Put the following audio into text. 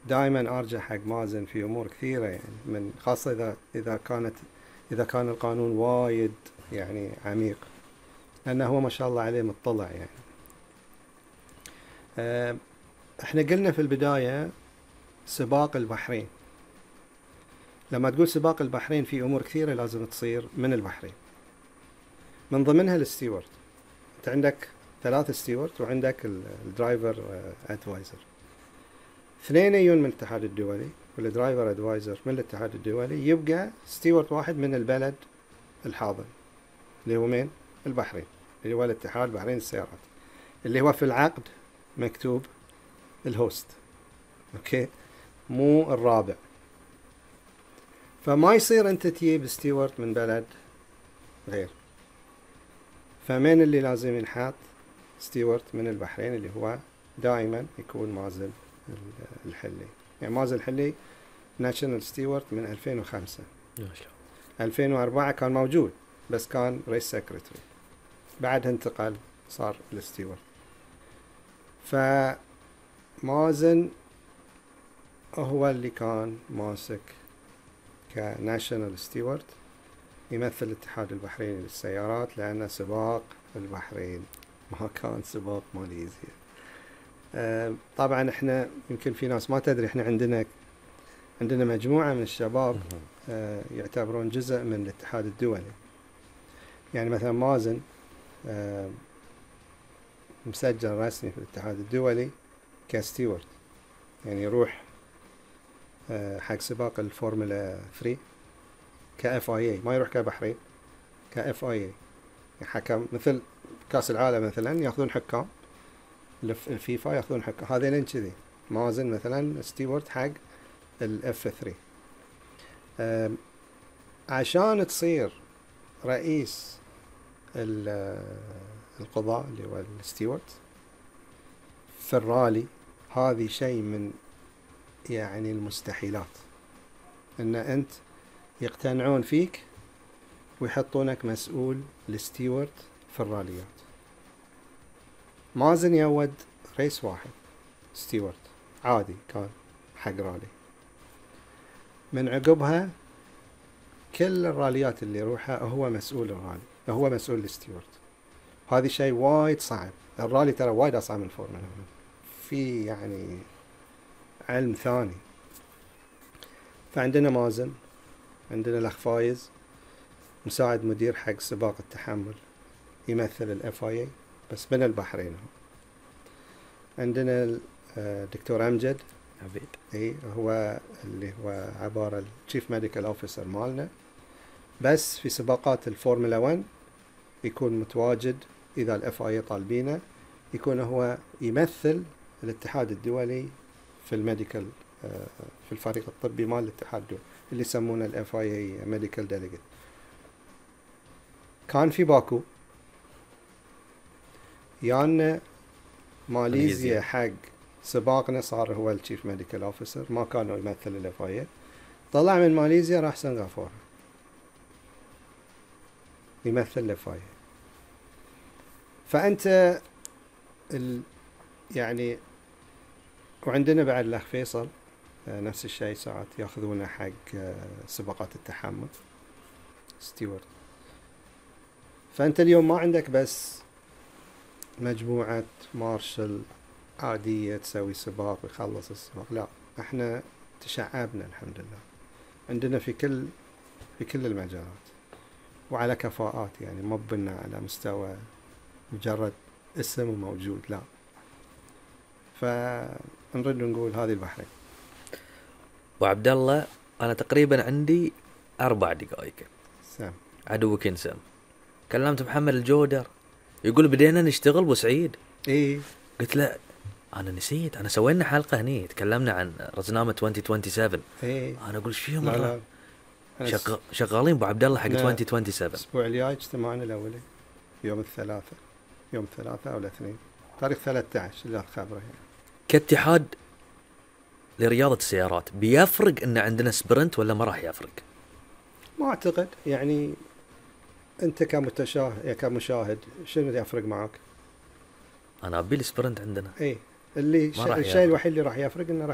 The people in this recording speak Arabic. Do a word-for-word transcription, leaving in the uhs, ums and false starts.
دائما ارجع حق مازن في امور كثيره، يعني من خاصه اذا اذا كانت اذا كان القانون وايد يعني عميق، لانه هو ما شاء الله عليه مطلع يعني. أه احنا قلنا في البدايه سباق البحرين. لما تقول سباق البحرين في امور كثيره لازم تصير من البحرين، من ضمنها الستيورد. انت عندك ثلاث ستيورد وعندك الدرايفر ادفايزر، اثنين يجون من الاتحاد الدولي والدرايفر ادفايزر من الاتحاد الدولي، يبقى ستيورد واحد من البلد الحاضن اللي هو مين؟ البحرين، اللي هو الاتحاد البحرين للسيارات، اللي هو في العقد مكتوب الهوست، اوكي، مو الرابع. فما يصير انت تجيب ستيورد من بلد غير. فمن اللي لازم ينحط؟ ستيورد من البحرين، اللي هو دائما يكون مازن الحلي. يعني مازن الحلي ناشونال ستيورد من ألفين وخمسة. ألفين وأربعة كان موجود بس كان رئيس سكرتري، بعدها انتقل صار الستيورد. فمازن هو اللي كان ماسك كناشونال ستيورد، يمثل الاتحاد البحريني للسيارات، لأن سباق البحرين ما كان سباق ماليزيا. أه طبعا احنا يمكن في ناس ما تدري، احنا عندنا عندنا مجموعة من الشباب أه يعتبرون جزء من الاتحاد الدولي. يعني مثلا مازن أه مسجل رسمي في الاتحاد الدولي كستيورد، يعني يروح أه حق سباق الفورمولا ثلاثة كاف اي اي، ما يروح كبحرين، كاف اي اي. حكم مثل كاس العالم مثلا ياخذون حكام، الفيفا ياخذون حكام، هذين كذي. مازن مثلا ستيورد حق الاف ثلاثة. عشان تصير رئيس القضاء اللي هو الستيورد في الرالي، هذه شيء من يعني المستحيلات، ان انت يقتنعون فيك ويحطونك مسؤول الستيورد في الراليات. مازن يود ريس واحد ستيورد عادي كان حق رالي، من عقبها كل الراليات اللي يروحها هو مسؤول الرالي، هو مسؤول الستيورد. هذا شيء وايد صعب. الرالي ترى وايد أصعب من الفورمولا، في يعني علم ثاني. فعندنا مازن، عندنا الأخ فايز مساعد مدير حق سباق التحمل، يمثل الاف اي اي بس من البحرين. هو عندنا الدكتور امجد عبيد، اي هو اللي هو عبارة الشيف ميديكال اوفيسر مالنا، بس في سباقات الفورمولا واحد يكون متواجد. اذا الاف اي اي طالبينه يكون هو يمثل الاتحاد الدولي في الميديكال، في الفريق الطبي مال الاتحاد الدولي اللي يسمونه الاف اي اي ميديكال ديليجيت. كان في باكو يانا ماليزيا حق سباقنا، صار هو الشيف ميديكال اوفيسر، ما كانوا يمثل الاف اي اي. طلع من ماليزيا راح سنغافورة يمثل الاف اي. فانت ال يعني وعندنا بعد الاخ فيصل نفس الشيء، ساعات ياخذونه حق سباقات التحمل ستيورد. فانت اليوم ما عندك بس مجموعة مارشل عادية تسوي سباق ويخلص السباق، لا، احنا تشعبنا الحمد لله، عندنا في كل في كل المجالات وعلى كفاءات، يعني ما بنا على مستوى مجرد اسم وموجود، لا. فنرد نقول هذه البحرين. وعبد الله انا تقريبا عندي اربع دقائق. سام عدوك انسام. كلمت محمد الجودر يقول بدينا نشتغل بوسعيد. ايه قلت له انا نسيت، انا سوينا حلقه هني تكلمنا عن رزنامه ألفين وسبعة وعشرين. ايه انا اقول شو يوم لا لا شغ... شغالين ابو عبد الله حق ألفين وسبعة وعشرين. الاسبوع الجاي اجتماعنا الاولي يوم الثلاثاء، يوم الثلاثاء او الاثنين، تاريخ ثلاثة عشر اللي خبره يعني. كاتحاد لرياضه السيارات بيفرق ان عندنا سبرنت ولا ما راح يفرق؟ ما اعتقد، يعني انت كمتشاهد كمشاهد شنو يفرق معك؟ انا ابي السبرنت عندنا. ايه اللي ش... الشيء الوحيد اللي راح يفرق انه